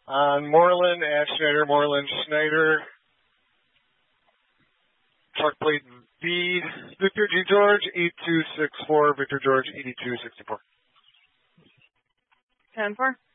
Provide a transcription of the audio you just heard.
On Moreland, Ash Schneider, Moreland, Schneider. Truck plate B, Victor G. George, 8264, Victor George, 8264. 10-4.